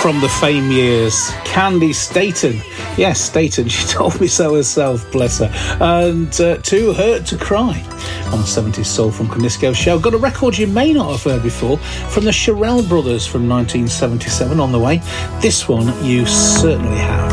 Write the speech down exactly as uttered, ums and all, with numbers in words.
from the Fame years, Candy Staton. Yes, Staton, she told me so herself, bless her. And uh, Too Hurt to Cry on the seventies Soul Funk and Disco show. Got a record you may not have heard before from the Shirelle Brothers from nineteen seventy-seven on the way. This one you certainly have.